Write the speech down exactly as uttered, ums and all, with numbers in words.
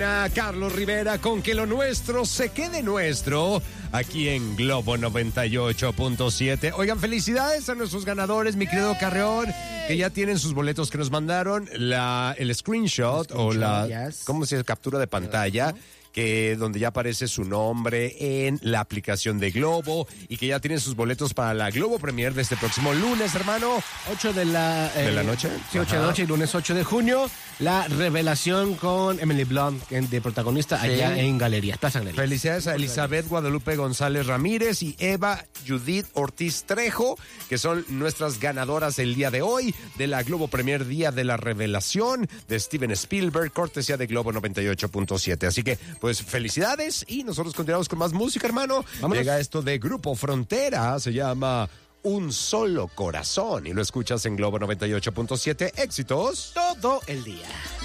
A Carlos Rivera con que lo nuestro se quede nuestro aquí en Globo noventa y ocho punto siete. Oigan, felicidades a nuestros ganadores, mi querido Carreón, que ya tienen sus boletos que nos mandaron, la el screenshot, el screenshot o la, yes. ¿cómo se dice? Captura de pantalla. Que donde ya aparece su nombre en la aplicación de Globo y que ya tienen sus boletos para la Globo Premier de este próximo lunes, hermano. ocho de la... Eh, ¿De la noche? Sí, ocho de la noche y lunes ocho de junio. La revelación con Emily Blunt de protagonista allá sí. en Galerías, Plaza Galerías. Felicidades a Elizabeth Guadalupe González Ramírez y Eva Judith Ortiz Trejo, que son nuestras ganadoras el día de hoy de la Globo Premier Día de la Revelación de Steven Spielberg, cortesía de Globo noventa y ocho punto siete. Así que pues felicidades y nosotros continuamos con más música, hermano. Vámonos. Llega esto de Grupo Frontera, se llama Un Solo Corazón y lo escuchas en Globo noventa y ocho punto siete. Éxitos todo el día.